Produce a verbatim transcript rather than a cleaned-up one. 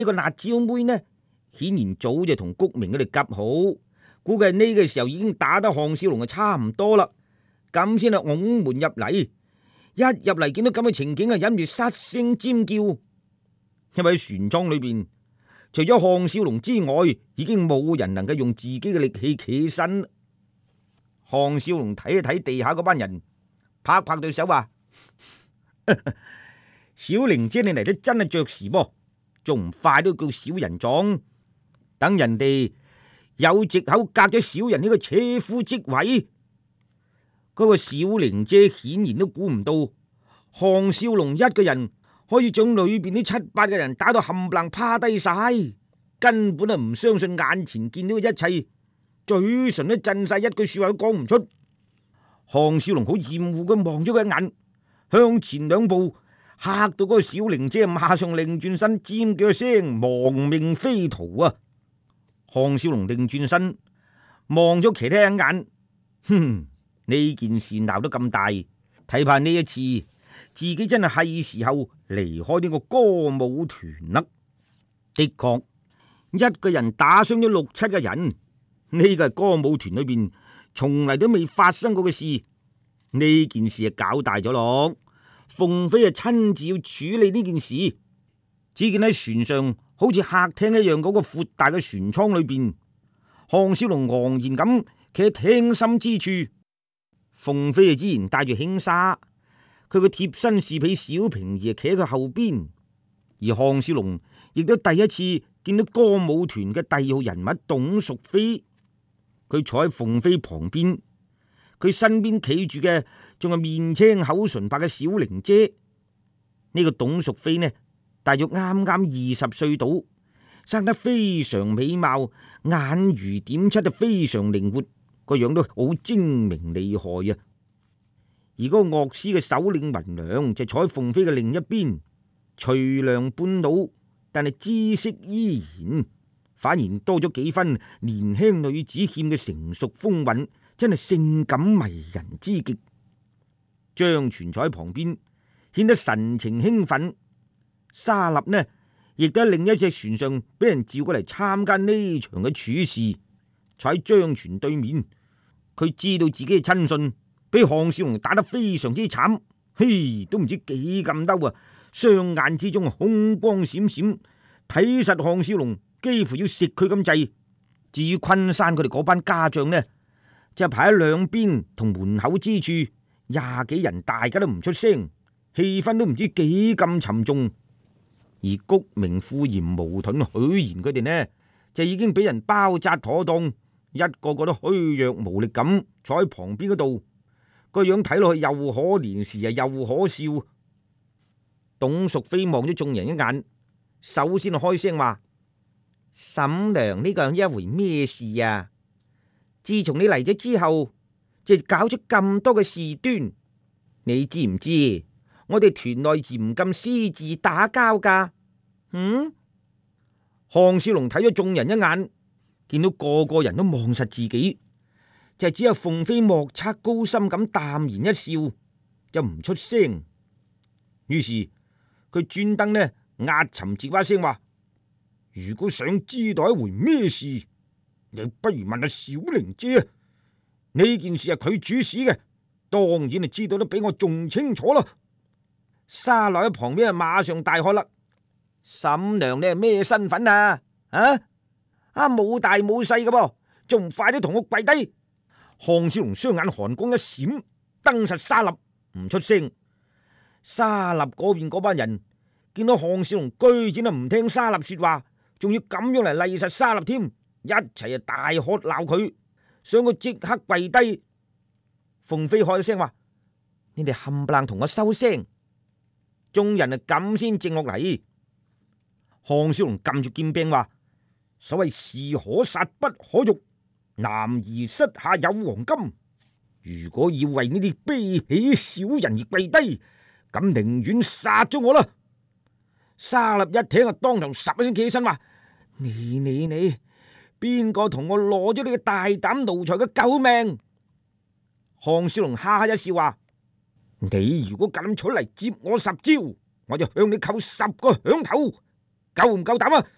呢個辣椒妹呢，顯然早就同谷明佢哋夾好，估計呢個時候已經打得項少龍就差唔多啦，咁先係拱門入嚟。一入嚟見到咁嘅情景啊，忍唔住失聲尖叫，因為喺船艙裏邊，除咗項少龍之外，已經冇人能夠用自己嘅力氣企起身。項少龍睇一睇地下嗰班人，拍拍對手話：小玲姐，你嚟得真係着時噃，仲唔快都叫小人狀，等人哋有藉口革咗小人呢個車夫職位。嗰個小玲姐顯然都估唔到項少龍一個人可以將裏邊啲七八個人打到冚唪唥趴低晒，根本就唔相信眼前見到嘅一切，嘴唇都震晒，一句說話都講唔出。項少龍好厭惡咁望咗佢一眼，向前兩步，嚇到嗰個小玲姐馬上擰轉身，尖叫一聲亡命飛逃啊！項少龍擰轉身望咗其他一眼，哼，呢件事鬧得咁大，睇怕呢一次自己真係係時候離開呢個歌舞團啦。的確，一個人打傷咗六七個人，呢個係歌舞團裏邊從嚟都未發生過嘅事。呢件事啊搞大咗咯，鳳飛啊親自要處理呢件事。只見喺船上好似客廳一樣嗰個闊大嘅船艙裏邊，項少龍昂然咁企喺廳心之處，鳳飛啊依然帶住輕紗，佢個貼身侍婢小平兒企喺佢後邊，而項少龍亦都第一次見到歌舞團嘅第二號人物董淑妃，佢坐喺鳳飛旁邊，佢身邊企住嘅仲係面青口唇白嘅小玲姐。呢、這個董淑妃呢，大約啱啱二十歲到，生得非常美貌，眼如點漆，就非常靈活，個樣都好精明厲害啊！而嗰個樂師嘅首領文良就坐喺鳳飛嘅另一邊，徐娘半老，但係姿色依然，反而多咗幾分年輕女子欠嘅成熟風韻，真係性感迷人之極。張全坐喺旁邊，顯得神情興奮。沙立呢，亦都喺另一隻船上俾人召過嚟參加呢場嘅處事，坐喺張全對面。佢知道自己嘅親信俾項少龍打得非常之慘，嘿，都唔知幾咁嬲啊！雙眼之中凶光閃閃，睇實項少龍幾乎要食佢咁滯。至於昆山佢哋嗰班家將呢，就排喺兩邊同門口之處，廿幾人，大家都唔出聲，氣氛都唔知幾咁沉重。而谷明、傅炎、毛盾、許賢佢哋呢，就已經俾人包紮妥當，一個個都虛弱無力咁坐喺旁邊嗰度，個樣睇落去又可憐時啊又可笑。董淑妃望咗眾人一眼，首先就開聲話：嬸娘，呢個係一回咩事啊？自從你嚟咗之後，就搞咗咁多嘅事端，你知唔知我哋團內嚴禁私自打交噶？嗯？項少龍睇咗眾人一眼，見到個個人都望實自己，就只有鳳飛莫測高深咁淡然一笑，就唔出聲。於是佢專登呢壓沉自把聲話：如果想知道一回咩事，你不如問下小玲姐啊！呢件事係佢主使嘅，當然係知道得比我仲清楚啦。沙來喺旁邊啊，馬上大喝啦：嬸娘，你係咩身份啊？啊啊，冇大冇細嘅噃，仲唔快啲同我跪低！項少龍雙眼寒光一閃，瞪實沙立，唔出聲。沙立嗰邊嗰班人見到項少龍居然都唔聽沙立說話，仲要咁樣嚟厲實沙立添，一齊啊大喝鬧佢，想佢即刻跪低。鳳飛喝一聲話：你哋冚唪唥同我收聲！眾人啊咁先靜落嚟。項少龍撳住劍柄話：所謂士可殺不可辱，男兒膝下有黃金。如果要為呢啲卑鄙小人而跪低，咁寧願殺咗我啦！沙立一聽啊，當堂十一聲企起身話：你你你，邊個同我攞咗呢個大膽奴才嘅救命？項少龍哈哈一笑話：你如果敢出嚟接我十招，我就向你扣十個響頭，夠唔夠膽啊？